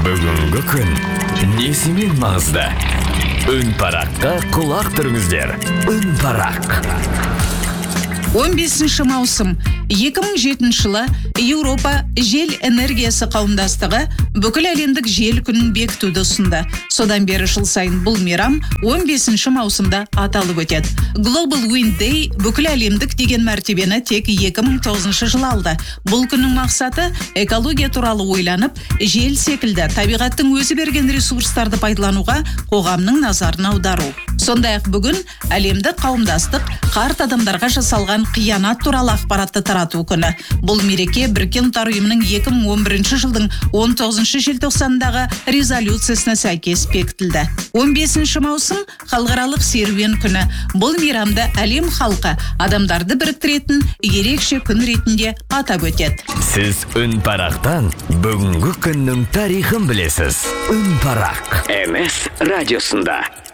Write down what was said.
Бүгінгі күн несімен маңызды? Үн параққа құлақ түріңіздер. Үн парақ. 15 маусым 2007 жылы Еуропа жел энергиясы қауымдастығы бүкіл әлемдік жел күнін бекітуді ұсынды. Содан бері жыл сайын бұл мейрам 15 маусымда аталып өтеді. Global Wind Day бүкіл әлемдік деген мәртебені тек 2009 жылы алды. Бұл күннің мақсаты экология туралы ойланып, жел секілді табиғаттың өзі берген ресурстарды пайдалануға қоғамның назарын аудару. Сондай-ақ бүгін әлемдік қауымдастық қарт адамдарға жасалған қиянат туралы ақпаратты тарату күні. Бұл мереке Біріккен Ұлттар ұйымының 2011 жылдың 19 желтоқсандағы резолюциясына сәйкес бекітілді. 15 маусым халықаралық серуен күні. Бұл мейрамды әлем халқы адамдарды біріктіретін ерекше күн ретінде атап өтеді. Сіз Үн парақтан бүгінгі күннің тарихын білесіз. Үн парақ. MS радиосында.